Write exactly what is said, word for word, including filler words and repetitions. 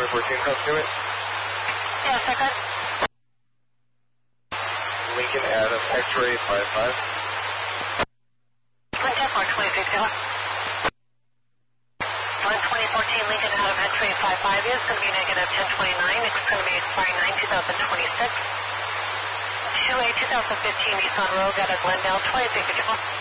twenty fourteen, come to it. Yes, I got Lincoln Adam, X-ray five five. ten four, twenty fifty-one. On twenty fourteen Lincoln Adam, X-ray five five is going to be negative ten twenty-nine. It's going to be expiring nine two thousand twenty-six. two A two thousand fifteen Nissan Rogue out of Glendale, twenty-three fifty-one.